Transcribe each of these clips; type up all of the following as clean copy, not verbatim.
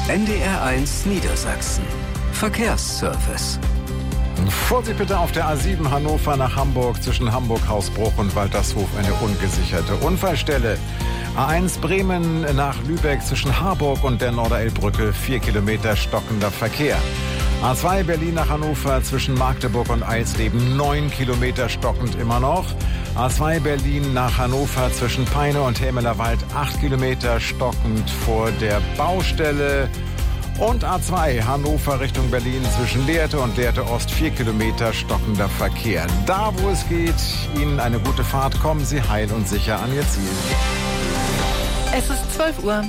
NDR1 Niedersachsen. Verkehrsservice. Vorsicht bitte auf der A7 Hannover nach Hamburg zwischen Hamburg-Hausbruch und Waltershof eine ungesicherte Unfallstelle. A1 Bremen nach Lübeck zwischen Harburg und der Norderelbbrücke 4 Kilometer stockender Verkehr. A2 Berlin nach Hannover zwischen Magdeburg und Eisleben 9 Kilometer stockend immer noch. A2 Berlin nach Hannover zwischen Peine und Hämelerwald 8 Kilometer stockend vor der Baustelle. Und A2 Hannover Richtung Berlin zwischen Lehrte und Lehrte Ost 4 Kilometer stockender Verkehr. Da, wo es geht, Ihnen eine gute Fahrt. Kommen Sie heil und sicher an Ihr Ziel. Es ist 12 Uhr.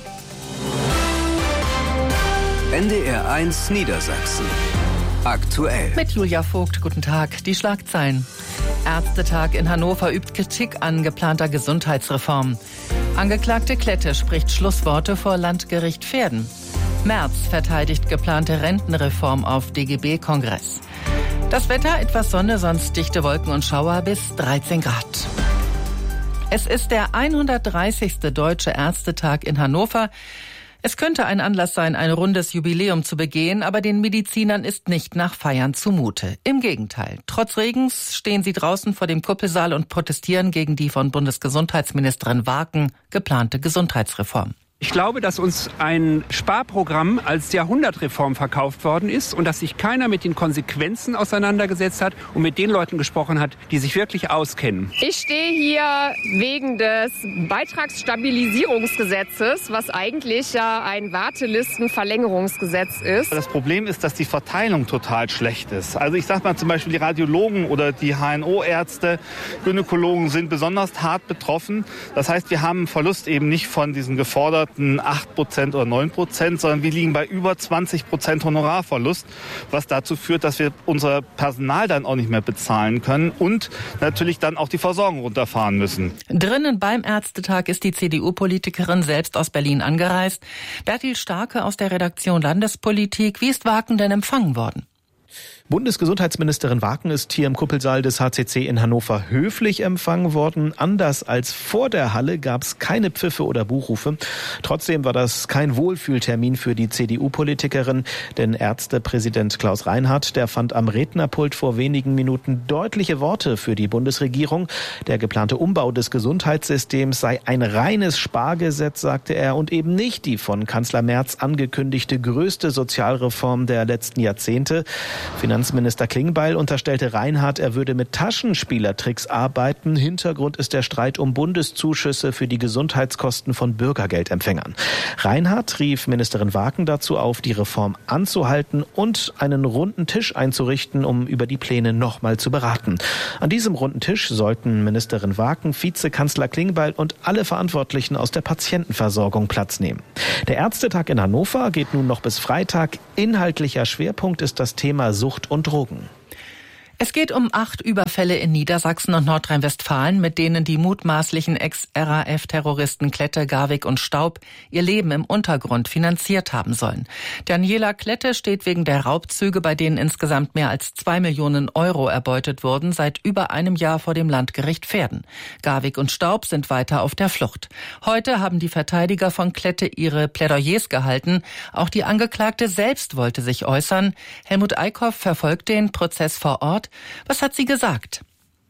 NDR1 Niedersachsen. Aktuell. Mit Julia Vogt, guten Tag. Die Schlagzeilen. Ärztetag in Hannover übt Kritik an geplanter Gesundheitsreform. Angeklagte Klette spricht Schlussworte vor Landgericht Verden. Merz verteidigt geplante Rentenreform auf DGB-Kongress. Das Wetter, etwas Sonne, sonst dichte Wolken und Schauer bis 13 Grad. Es ist der 130. Deutsche Ärztetag in Hannover. Es könnte ein Anlass sein, ein rundes Jubiläum zu begehen, aber den Medizinern ist nicht nach Feiern zumute. Im Gegenteil. Trotz Regens stehen sie draußen vor dem Kuppelsaal und protestieren gegen die von Bundesgesundheitsministerin Waken geplante Gesundheitsreform. Ich glaube, dass uns ein Sparprogramm als Jahrhundertreform verkauft worden ist und dass sich keiner mit den Konsequenzen auseinandergesetzt hat und mit den Leuten gesprochen hat, die sich wirklich auskennen. Ich stehe hier wegen des Beitragsstabilisierungsgesetzes, was eigentlich ja ein Wartelistenverlängerungsgesetz ist. Das Problem ist, dass die Verteilung total schlecht ist. Also ich sage mal zum Beispiel die Radiologen oder die HNO-Ärzte, Gynäkologen sind besonders hart betroffen. Das heißt, wir haben einen Verlust eben nicht von diesen geforderten 8% oder 9%, sondern wir liegen bei über 20% Honorarverlust, was dazu führt, dass wir unser Personal dann auch nicht mehr bezahlen können und natürlich dann auch die Versorgung runterfahren müssen. Drinnen beim Ärztetag ist die CDU-Politikerin selbst aus Berlin angereist. Bertil Starke aus der Redaktion Landespolitik. Wie ist Waken denn empfangen worden? Bundesgesundheitsministerin Waken ist hier im Kuppelsaal des HCC in Hannover höflich empfangen worden. Anders als vor der Halle gab es keine Pfiffe oder Buchrufe. Trotzdem war das kein Wohlfühltermin für die CDU-Politikerin, denn Ärztepräsident Klaus Reinhardt, der fand am Rednerpult vor wenigen Minuten deutliche Worte für die Bundesregierung. Der geplante Umbau des Gesundheitssystems sei ein reines Spargesetz, sagte er, und eben nicht die von Kanzler Merz angekündigte größte Sozialreform der letzten Jahrzehnte. Finanzminister Klingbeil unterstellte Reinhardt, er würde mit Taschenspielertricks arbeiten. Hintergrund ist der Streit um Bundeszuschüsse für die Gesundheitskosten von Bürgergeldempfängern. Reinhardt rief Ministerin Waken dazu auf, die Reform anzuhalten und einen runden Tisch einzurichten, um über die Pläne nochmal zu beraten. An diesem runden Tisch sollten Ministerin Waken, Vizekanzler Klingbeil und alle Verantwortlichen aus der Patientenversorgung Platz nehmen. Der Ärztetag in Hannover geht nun noch bis Freitag. Inhaltlicher Schwerpunkt ist das Thema Sucht und Drogen. Es geht um 8 Überfälle in Niedersachsen und Nordrhein-Westfalen, mit denen die mutmaßlichen Ex-RAF-Terroristen Klette, Garwig und Staub ihr Leben im Untergrund finanziert haben sollen. Daniela Klette steht wegen der Raubzüge, bei denen insgesamt mehr als 2 Millionen Euro erbeutet wurden, seit über einem Jahr vor dem Landgericht Verden. Garwig und Staub sind weiter auf der Flucht. Heute haben die Verteidiger von Klette ihre Plädoyers gehalten. Auch die Angeklagte selbst wollte sich äußern. Helmut Eickhoff verfolgt den Prozess vor Ort. Was hat sie gesagt?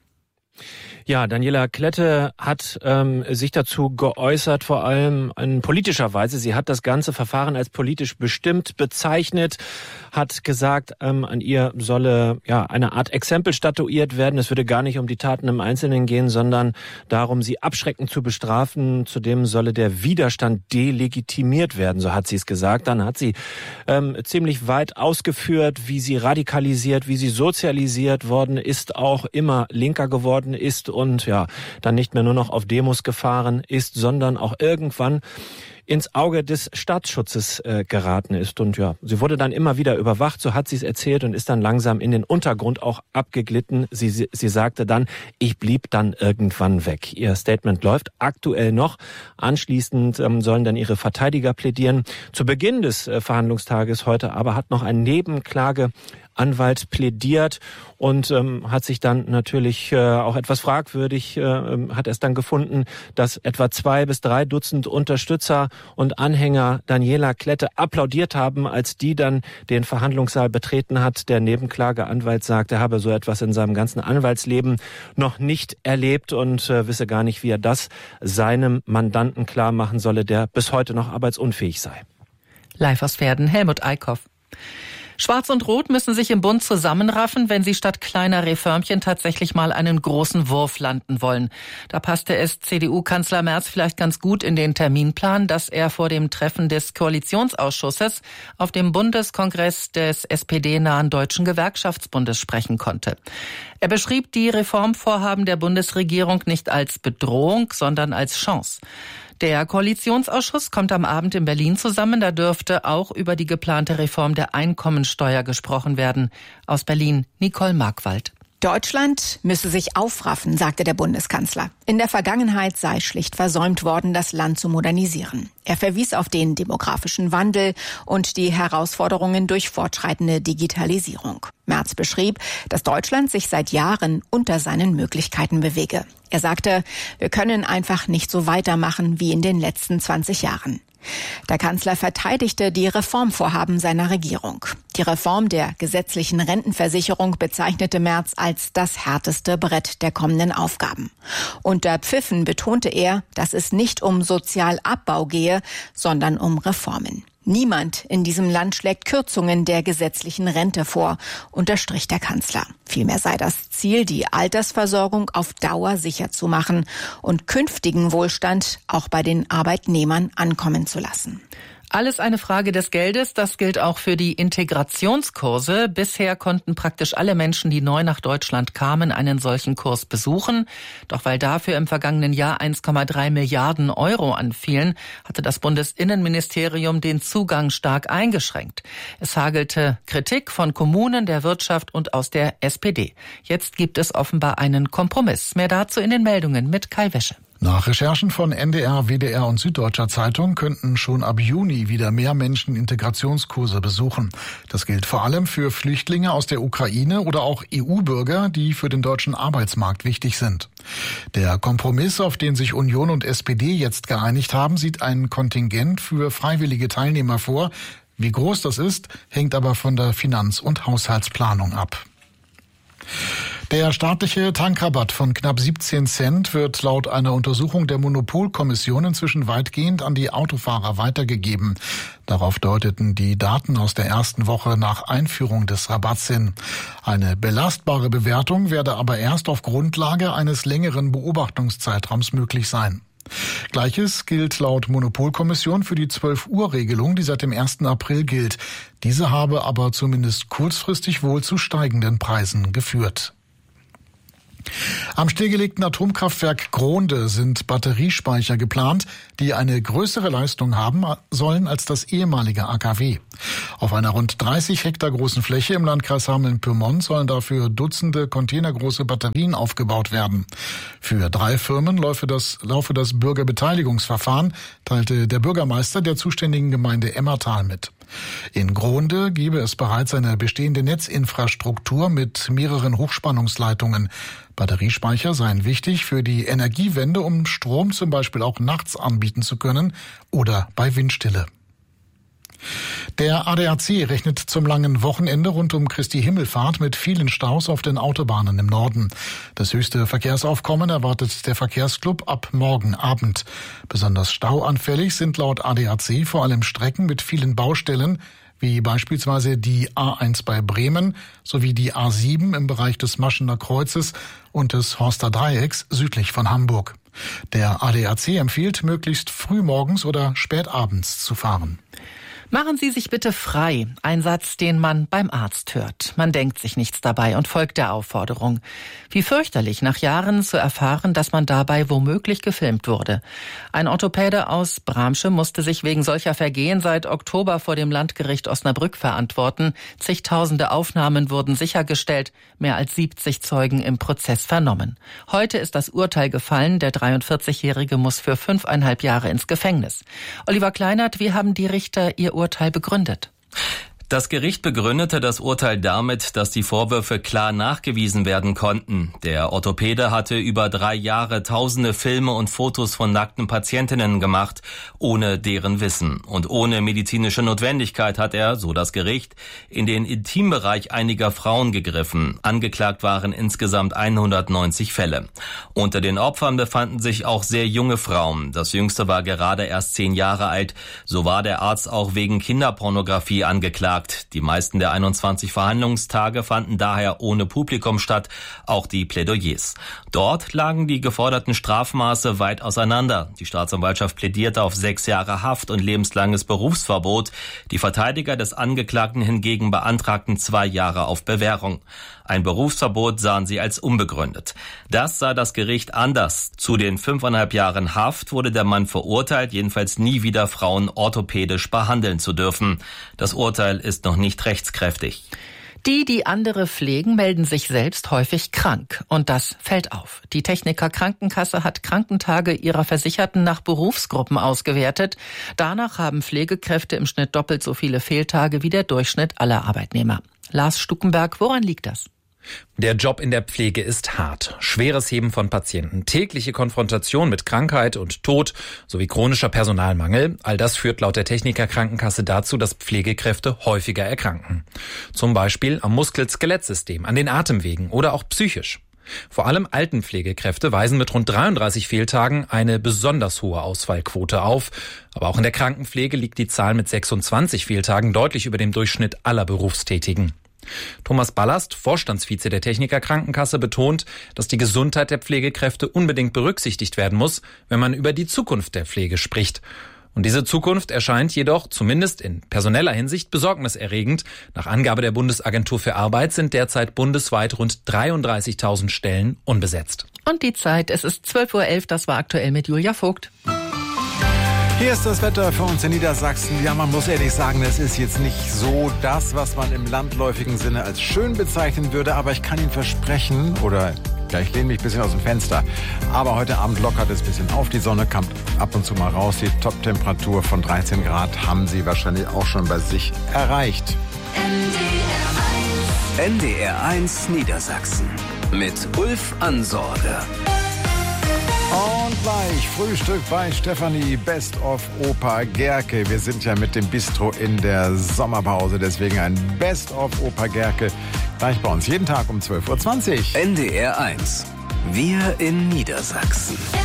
Ja, Daniela Klette hat sich dazu geäußert, vor allem in politischer Weise. Sie hat das ganze Verfahren als politisch bestimmt bezeichnet, hat gesagt, an ihr solle eine Art Exempel statuiert werden. Es würde gar nicht um die Taten im Einzelnen gehen, sondern darum, sie abschreckend zu bestrafen. Zudem solle der Widerstand delegitimiert werden, so hat sie es gesagt. Dann hat sie ziemlich weit ausgeführt, wie sie radikalisiert, wie sie sozialisiert worden ist, auch immer linker geworden ist und dann nicht mehr nur noch auf Demos gefahren ist, sondern auch irgendwann ins Auge des Staatsschutzes geraten ist. Und sie wurde dann immer wieder überwacht, so hat sie es erzählt, und ist dann langsam in den Untergrund auch abgeglitten. Sie sagte dann, ich blieb dann irgendwann weg. Ihr Statement läuft aktuell noch. Anschließend sollen dann ihre Verteidiger plädieren. Zu Beginn des Verhandlungstages heute aber hat noch ein Nebenklageanwalt plädiert und hat sich dann natürlich auch etwas fragwürdig, hat es dann gefunden, dass etwa 2 bis 3 Dutzend Unterstützer und Anhänger Daniela Klette applaudiert haben, als die dann den Verhandlungssaal betreten hat. Der Nebenklageanwalt sagt, er habe so etwas in seinem ganzen Anwaltsleben noch nicht erlebt und wisse gar nicht, wie er das seinem Mandanten klar machen solle, der bis heute noch arbeitsunfähig sei. Live aus Pferden, Helmut Eickhoff. Schwarz und Rot müssen sich im Bund zusammenraffen, wenn sie statt kleiner Reformchen tatsächlich mal einen großen Wurf landen wollen. Da passte es CDU-Kanzler Merz vielleicht ganz gut in den Terminplan, dass er vor dem Treffen des Koalitionsausschusses auf dem Bundeskongress des SPD-nahen Deutschen Gewerkschaftsbundes sprechen konnte. Er beschrieb die Reformvorhaben der Bundesregierung nicht als Bedrohung, sondern als Chance. Der Koalitionsausschuss kommt am Abend in Berlin zusammen. Da dürfte auch über die geplante Reform der Einkommensteuer gesprochen werden. Aus Berlin, Nicole Markwald. Deutschland müsse sich aufraffen, sagte der Bundeskanzler. In der Vergangenheit sei schlicht versäumt worden, das Land zu modernisieren. Er verwies auf den demografischen Wandel und die Herausforderungen durch fortschreitende Digitalisierung. Merz beschrieb, dass Deutschland sich seit Jahren unter seinen Möglichkeiten bewege. Er sagte, wir können einfach nicht so weitermachen wie in den letzten 20 Jahren. Der Kanzler verteidigte die Reformvorhaben seiner Regierung. Die Reform der gesetzlichen Rentenversicherung bezeichnete Merz als das härteste Brett der kommenden Aufgaben. Unter Pfiffen betonte er, dass es nicht um Sozialabbau gehe, sondern um Reformen. Niemand in diesem Land schlägt Kürzungen der gesetzlichen Rente vor, unterstrich der Kanzler. Vielmehr sei das Ziel, die Altersversorgung auf Dauer sicher zu machen und künftigen Wohlstand auch bei den Arbeitnehmern ankommen zu lassen. Alles eine Frage des Geldes, das gilt auch für die Integrationskurse. Bisher konnten praktisch alle Menschen, die neu nach Deutschland kamen, einen solchen Kurs besuchen. Doch weil dafür im vergangenen Jahr 1,3 Milliarden Euro anfielen, hatte das Bundesinnenministerium den Zugang stark eingeschränkt. Es hagelte Kritik von Kommunen, der Wirtschaft und aus der SPD. Jetzt gibt es offenbar einen Kompromiss. Mehr dazu in den Meldungen mit Kai Wäsche. Nach Recherchen von NDR, WDR und Süddeutscher Zeitung könnten schon ab Juni wieder mehr Menschen Integrationskurse besuchen. Das gilt vor allem für Flüchtlinge aus der Ukraine oder auch EU-Bürger, die für den deutschen Arbeitsmarkt wichtig sind. Der Kompromiss, auf den sich Union und SPD jetzt geeinigt haben, sieht ein Kontingent für freiwillige Teilnehmer vor. Wie groß das ist, hängt aber von der Finanz- und Haushaltsplanung ab. Der staatliche Tankrabatt von knapp 17 Cent wird laut einer Untersuchung der Monopolkommission inzwischen weitgehend an die Autofahrer weitergegeben. Darauf deuteten die Daten aus der ersten Woche nach Einführung des Rabatts hin. Eine belastbare Bewertung werde aber erst auf Grundlage eines längeren Beobachtungszeitraums möglich sein. Gleiches gilt laut Monopolkommission für die 12-Uhr-Regelung, die seit dem 1. April gilt. Diese habe aber zumindest kurzfristig wohl zu steigenden Preisen geführt. Am stillgelegten Atomkraftwerk Gronde sind Batteriespeicher geplant, die eine größere Leistung haben sollen als das ehemalige AKW. Auf einer rund 30 Hektar großen Fläche im Landkreis Hameln-Pyrmont sollen dafür Dutzende containergroße Batterien aufgebaut werden. Für 3 Firmen laufe das Bürgerbeteiligungsverfahren, teilte der Bürgermeister der zuständigen Gemeinde Emmertal mit. In Gronde gebe es bereits eine bestehende Netzinfrastruktur mit mehreren Hochspannungsleitungen. Batteriespeicher seien wichtig für die Energiewende, um Strom zum Beispiel auch nachts anbieten zu können oder bei Windstille. Der ADAC rechnet zum langen Wochenende rund um Christi Himmelfahrt mit vielen Staus auf den Autobahnen im Norden. Das höchste Verkehrsaufkommen erwartet der Verkehrsclub ab morgen Abend. Besonders stauanfällig sind laut ADAC vor allem Strecken mit vielen Baustellen, wie beispielsweise die A1 bei Bremen sowie die A7 im Bereich des Maschener Kreuzes und des Horster Dreiecks südlich von Hamburg. Der ADAC empfiehlt, möglichst früh morgens oder spät abends zu fahren. Machen Sie sich bitte frei. Ein Satz, den man beim Arzt hört. Man denkt sich nichts dabei und folgt der Aufforderung. Wie fürchterlich, nach Jahren zu erfahren, dass man dabei womöglich gefilmt wurde. Ein Orthopäde aus Bramsche musste sich wegen solcher Vergehen seit Oktober vor dem Landgericht Osnabrück verantworten. Zigtausende Aufnahmen wurden sichergestellt, mehr als 70 Zeugen im Prozess vernommen. Heute ist das Urteil gefallen. Der 43-Jährige muss für 5,5 Jahre ins Gefängnis. Oliver Kleinert, wie haben die Richter ihr Urteil begründet? Das Gericht begründete das Urteil damit, dass die Vorwürfe klar nachgewiesen werden konnten. Der Orthopäde hatte über 3 Jahre tausende Filme und Fotos von nackten Patientinnen gemacht, ohne deren Wissen. Und ohne medizinische Notwendigkeit hat er, so das Gericht, in den Intimbereich einiger Frauen gegriffen. Angeklagt waren insgesamt 190 Fälle. Unter den Opfern befanden sich auch sehr junge Frauen. Das jüngste war gerade erst 10 Jahre alt. So war der Arzt auch wegen Kinderpornografie angeklagt. Die meisten der 21 Verhandlungstage fanden daher ohne Publikum statt, auch die Plädoyers. Dort lagen die geforderten Strafmaße weit auseinander. Die Staatsanwaltschaft plädierte auf 6 Jahre Haft und lebenslanges Berufsverbot. Die Verteidiger des Angeklagten hingegen beantragten 2 Jahre auf Bewährung. Ein Berufsverbot sahen sie als unbegründet. Das sah das Gericht anders. Zu den 5,5 Jahren Haft wurde der Mann verurteilt, jedenfalls nie wieder Frauen orthopädisch behandeln zu dürfen. Das Urteil ist noch nicht rechtskräftig. Die andere pflegen, melden sich selbst häufig krank. Und das fällt auf. Die Techniker Krankenkasse hat Krankentage ihrer Versicherten nach Berufsgruppen ausgewertet. Danach haben Pflegekräfte im Schnitt doppelt so viele Fehltage wie der Durchschnitt aller Arbeitnehmer. Lars Stuckenberg, woran liegt das? Der Job in der Pflege ist hart. Schweres Heben von Patienten, tägliche Konfrontation mit Krankheit und Tod sowie chronischer Personalmangel. All das führt laut der Techniker Krankenkasse dazu, dass Pflegekräfte häufiger erkranken. Zum Beispiel am Muskel-Skelettsystem, an den Atemwegen oder auch psychisch. Vor allem Altenpflegekräfte weisen mit rund 33 Fehltagen eine besonders hohe Ausfallquote auf. Aber auch in der Krankenpflege liegt die Zahl mit 26 Fehltagen deutlich über dem Durchschnitt aller Berufstätigen. Thomas Ballast, Vorstandsvize der Techniker Krankenkasse, betont, dass die Gesundheit der Pflegekräfte unbedingt berücksichtigt werden muss, wenn man über die Zukunft der Pflege spricht. Und diese Zukunft erscheint jedoch, zumindest in personeller Hinsicht, besorgniserregend. Nach Angabe der Bundesagentur für Arbeit sind derzeit bundesweit rund 33.000 Stellen unbesetzt. Und die Zeit, es ist 12:11 Uhr, das war aktuell mit Julia Vogt. Hier ist das Wetter für uns in Niedersachsen. Ja, man muss ehrlich sagen, es ist jetzt nicht so das, was man im landläufigen Sinne als schön bezeichnen würde. Aber ich kann Ihnen versprechen, ich lehne mich ein bisschen aus dem Fenster, aber heute Abend lockert es ein bisschen auf. Die Sonne kommt ab und zu mal raus. Die Top-Temperatur von 13 Grad haben Sie wahrscheinlich auch schon bei sich erreicht. NDR 1 Niedersachsen mit Ulf Ansorge. Und gleich Frühstück bei Stefanie, Best of Opa Gerke. Wir sind ja mit dem Bistro in der Sommerpause, deswegen ein Best of Opa Gerke. Gleich bei uns jeden Tag um 12:20 Uhr. NDR 1. Wir in Niedersachsen.